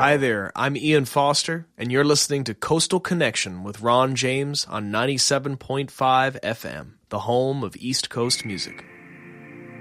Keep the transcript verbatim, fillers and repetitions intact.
Hi there, I'm Ian Foster, and you're listening to Coastal Connection with Ron James on ninety-seven point five F M, the home of East Coast music.